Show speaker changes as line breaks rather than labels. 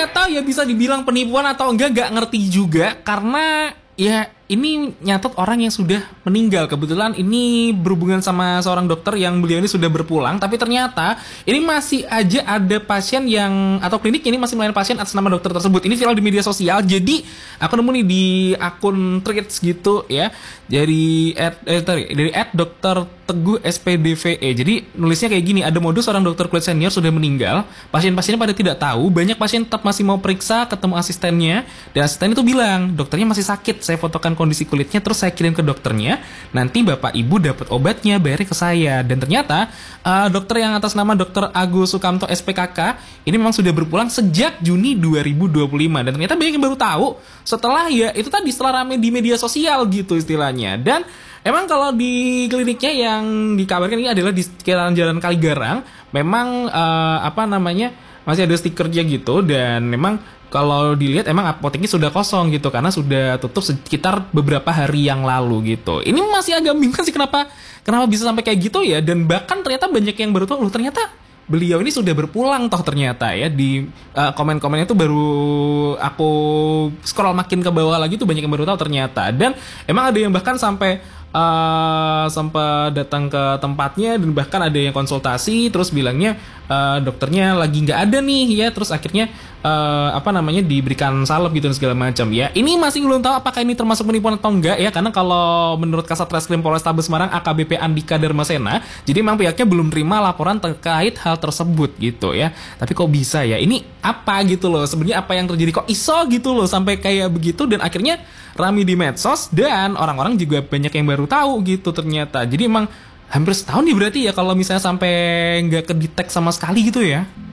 nggak tahu ya bisa dibilang penipuan atau enggak, nggak ngerti juga karena ya ini nyatet orang yang sudah meninggal. Kebetulan ini berhubungan sama seorang dokter yang beliau ini sudah berpulang, tapi ternyata ini masih aja ada pasien yang atau klinik ini masih melayani pasien atas nama dokter tersebut. Ini viral di media sosial. Jadi aku nemu nih di akun Threads gitu ya. Dari Dr. Teguh SPDVE. Jadi nulisnya kayak gini, ada modus seorang dokter kulit senior sudah meninggal, pasien-pasiennya pada tidak tahu, banyak pasien tetap masih mau periksa, ketemu asistennya, dan asisten itu bilang, dokternya masih sakit, saya fotokan kondisi kulitnya, terus saya kirim ke dokternya, nanti bapak ibu dapat obatnya, bayarnya ke saya. Dan ternyata dokter yang atas nama Dr. Agus Sukamto SPKK ini memang sudah berpulang sejak Juni 2025, dan ternyata banyak yang baru tahu setelah ya itu tadi, setelah rame di media sosial gitu istilahnya. Dan emang kalau di kliniknya yang dikabarkan ini adalah di sekitaran Jalan Kaligarang, memang masih ada stikernya gitu, dan memang kalau dilihat emang apoteknya sudah kosong gitu karena sudah tutup sekitar beberapa hari yang lalu gitu. Ini masih agak bingung sih kenapa bisa sampai kayak gitu ya, dan bahkan ternyata banyak yang baru tahu loh ternyata beliau ini sudah berpulang toh ternyata ya. Di komen-komennya tuh baru aku scroll makin ke bawah lagi tuh banyak yang baru tahu ternyata. Dan emang ada yang bahkan sampai datang ke tempatnya, dan bahkan ada yang konsultasi terus bilangnya dokternya lagi nggak ada nih ya, terus akhirnya diberikan salep gitu dan segala macam ya. Ini masih belum tahu apakah ini termasuk penipuan atau enggak ya, karena kalau menurut Kasat Reskrim Polrestabes Semarang AKBP Andika Darmasena, jadi memang pihaknya belum terima laporan terkait hal tersebut gitu ya. Tapi kok bisa ya, ini apa gitu loh sebenarnya, apa yang terjadi kok iso gitu loh sampai kayak begitu, dan akhirnya rame di medsos dan orang-orang juga banyak yang baru tahu gitu ternyata. Jadi emang hampir setahun nih berarti ya kalau misalnya sampai nggak kedetek sama sekali gitu ya.